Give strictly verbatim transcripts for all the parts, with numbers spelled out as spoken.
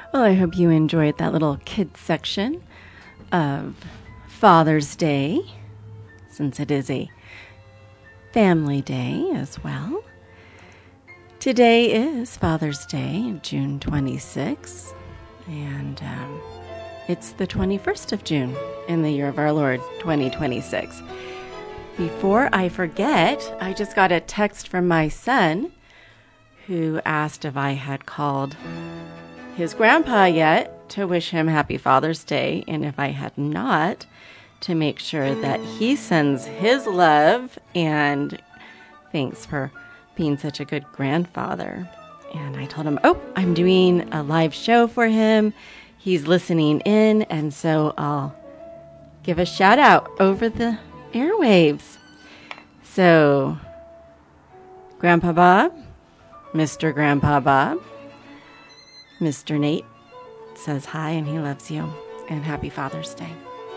Well, I hope you enjoyed that little kids section of Father's Day, since it is a family day as well. Today is Father's Day, June twenty-sixth, and um, it's the twenty-first of June in the year of our Lord, twenty twenty-six. Before I forget, I just got a text from my son who asked if I had called his grandpa yet to wish him Happy Father's Day, and if I had not, to make sure that he sends his love and thanks for being such a good grandfather. And I told him, oh, I'm doing a live show for him. He's listening in, and so I'll give a shout out over the airwaves. So, Grandpa Bob, Mister Grandpa Bob, Mister Nate says hi and he loves you, and Happy Father's Day.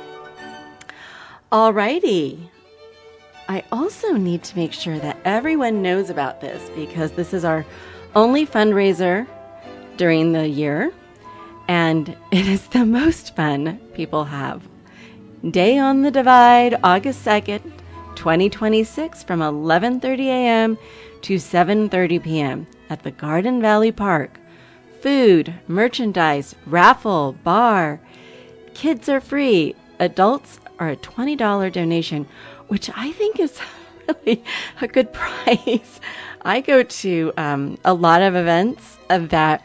Alrighty. I also need to make sure that everyone knows about this because this is our only fundraiser during the year, and it is the most fun people have. Day on the Divide, August second, twenty twenty-six, from eleven thirty a.m. to seven thirty p.m. at the Garden Valley Park. Food, merchandise, raffle, bar. Kids are free. Adults are a twenty dollars donation, which I think is really a good price. I go to um, a lot of events of that